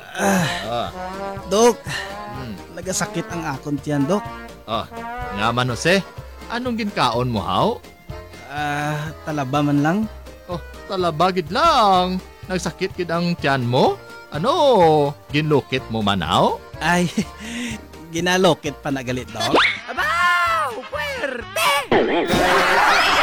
Ah, Dok, hmm. nagasakit ang akon tiyan, Dok. Ah, nga man Jose, anong ginkaon mo haw? Talaba man lang. Oh, talabagid lang. Nagsakit gid ang tiyan mo? Ano, ginlukit mo manaw? Ay, ginalokit pa na galit, Dok. Abaw! Puwerte!